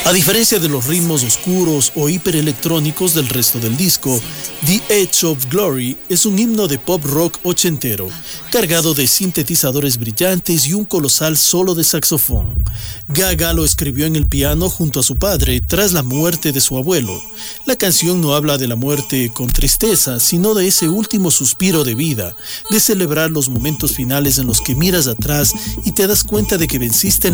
A diferencia de los ritmos oscuros o hiperelectrónicos del resto del disco, The Edge of Glory es un himno de pop rock ochentero, cargado de sintetizadores brillantes y un colosal solo de saxofón. Gaga lo escribió en el piano junto a su padre tras la muerte de su abuelo. La canción no habla de la muerte con tristeza, sino de ese último suspiro de vida, de celebrar los momentos finales en los que miras atrás y te das cuenta de que venciste en